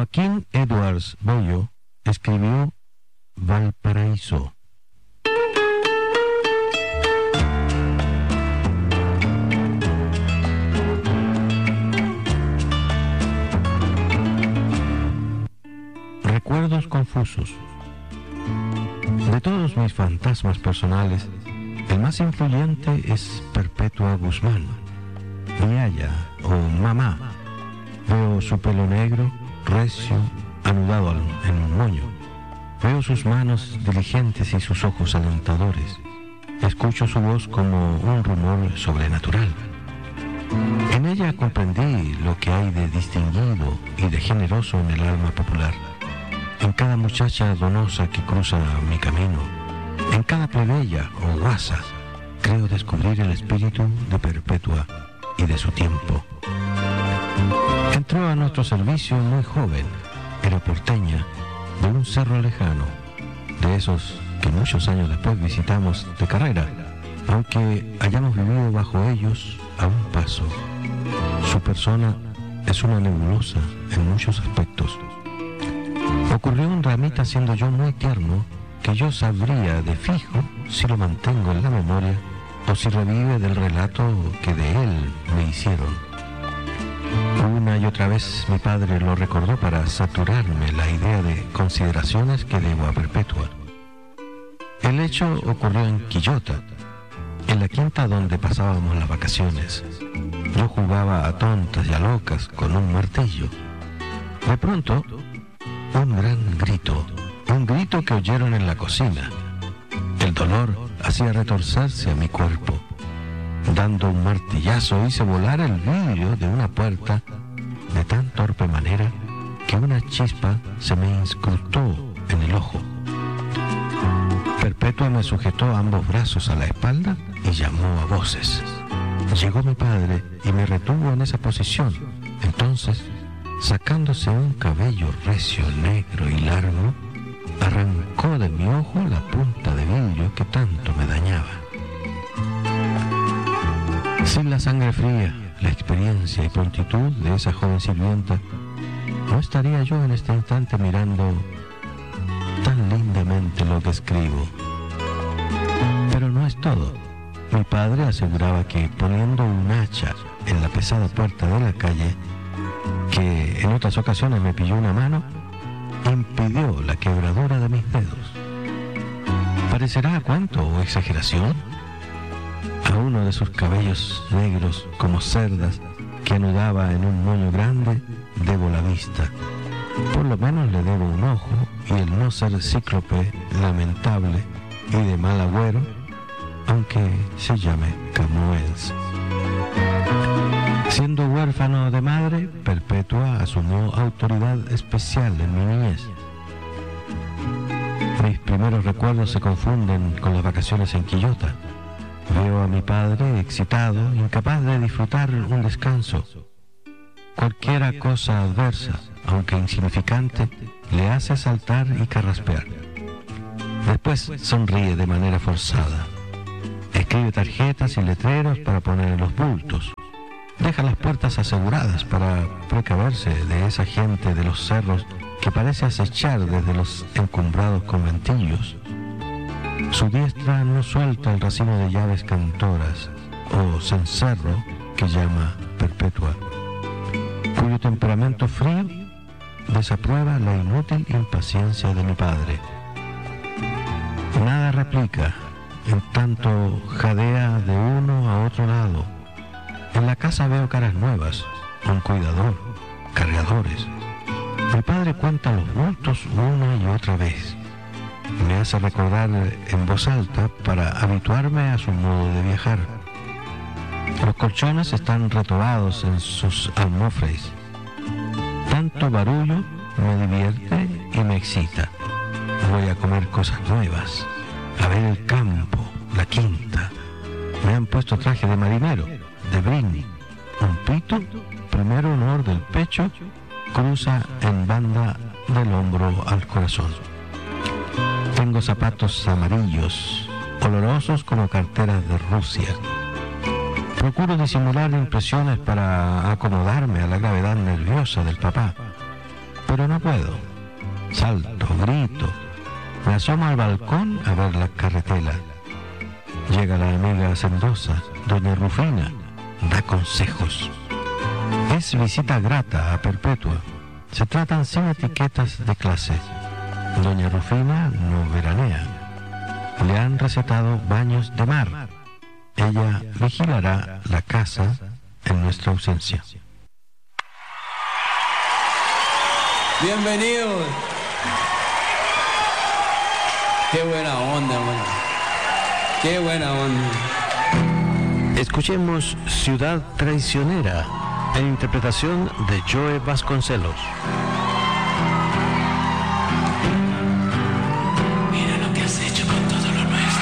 Joaquín Edwards Bello escribió Valparaíso. Recuerdos confusos. De todos mis fantasmas personales, el más influyente es Perpetua Guzmán, mi aya o mamá. Veo su pelo negro, recio, anudado en un moño. Veo sus manos diligentes y sus ojos alentadores. Escucho su voz como un rumor sobrenatural. En ella comprendí lo que hay de distinguido y de generoso en el alma popular. En cada muchacha donosa que cruza mi camino, en cada plebeya o guasa, creo descubrir el espíritu de Perpetua y de su tiempo. Entró a nuestro servicio muy joven, era porteña, de un cerro lejano, de esos que muchos años después visitamos de carrera, aunque hayamos vivido bajo ellos a un paso. Su persona es una nebulosa en muchos aspectos. Ocurrió en Ramita siendo yo muy tierno, que yo sabría de fijo si lo mantengo en la memoria o si revive del relato que de él me hicieron. Una y otra vez mi padre lo recordó para saturarme la idea de consideraciones que debo a Perpetua. El hecho ocurrió en Quillota, en la quinta donde pasábamos las vacaciones. Yo jugaba a tontas y a locas con un martillo. De pronto, un gran grito, un grito que oyeron en la cocina. El dolor hacía retorcerse a mi cuerpo. Dando un martillazo hice volar el vidrio de una puerta de tan torpe manera que una chispa se me incrustó en el ojo. Perpetua me sujetó ambos brazos a la espalda y llamó a voces. Llegó mi padre y me retuvo en esa posición. Entonces, sacándose un cabello recio, negro y largo, arrancó de mi ojo la punta de vidrio que tanto me dañaba. Sin la sangre fría, la experiencia y prontitud de esa joven sirvienta, no estaría yo en este instante mirando tan lindamente lo que escribo. Pero no es todo. Mi padre aseguraba que poniendo un hacha en la pesada puerta de la calle, que en otras ocasiones me pilló una mano, impidió la quebradura de mis dedos. ¿Parecerá cuento o exageración? A uno de sus cabellos negros como cerdas que anudaba en un moño grande, debo la vista. Por lo menos le debo un ojo, y el no ser cíclope, lamentable y de mal agüero, aunque se llame Camoens. Siendo huérfano de madre, Perpetua asumió autoridad especial en mi niñez. Mis primeros recuerdos se confunden con las vacaciones en Quillota. Veo a mi padre excitado, incapaz de disfrutar un descanso. Cualquiera cosa adversa, aunque insignificante, le hace saltar y carraspear. Después sonríe de manera forzada. Escribe tarjetas y letreros para poner en los bultos. Deja las puertas aseguradas para precaverse de esa gente de los cerros que parece acechar desde los encumbrados conventillos. Su diestra no suelta el racimo de llaves cantoras o cencerro que llama Perpetua, cuyo temperamento frío desaprueba la inútil impaciencia de mi padre. Nada replica, en tanto jadea de uno a otro lado. En la casa veo caras nuevas, un cuidador, cargadores. Mi padre cuenta los bultos una y otra vez. Me hace recordar en voz alta para habituarme a su modo de viajar. Los colchones están retobados en sus almofres. Tanto barullo me divierte y me excita. Voy a comer cosas nuevas, a ver el campo, la quinta. Me han puesto traje de marinero, de brini, un pito, primer honor del pecho, cruza en banda del hombro al corazón. Tengo zapatos amarillos, olorosos como carteras de Rusia. Procuro disimular impresiones para acomodarme a la gravedad nerviosa del papá, pero no puedo. Salto, grito, me asomo al balcón a ver la carretela. Llega la amiga hacendosa, doña Rufina, da consejos. Es visita grata a Perpetua. Se tratan sin etiquetas de clase. Doña Rufina no veranea. Le han recetado baños de mar. Ella vigilará la casa en nuestra ausencia. Bienvenido. Qué buena onda, man. Qué buena onda. Escuchemos Ciudad Traicionera, en interpretación de Joe Vasconcelos.